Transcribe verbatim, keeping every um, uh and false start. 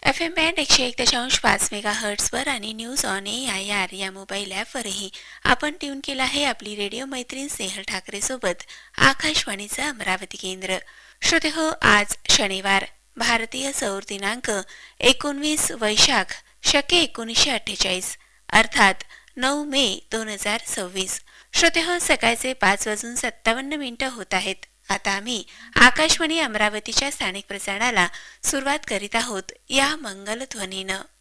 F M band एकशे एक दशांश पाच मेगा हर्ट्सवर आणि news on A I R या मोबाईल ॲपवरही आपण ट्यून केला आहे आपली रेडिओ मैत्रीण स्नेहल ठाकरे सोबत आकाशवाणीचं अमरावती केंद्र. श्रोते हो, आज शनिवार, भारतीय सौर दिनांक एकोणवीस वैशाख शके एकोणीसशे अठ्ठेचाळीस अर्थात नऊ मे दोन हजार सव्वीस. श्रोते हो, सकाळचे पाच वाजून सत्तावन्न मिनिटं होत आहेत. आता आम्ही आकाशवाणी अमरावतीच्या स्थानिक प्रसारणाला सुरुवात करीत आहोत या मंगलध्वनीनं.